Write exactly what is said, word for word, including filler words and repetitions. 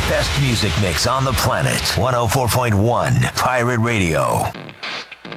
best music mix on the planet. one oh four point one Pirate Radio.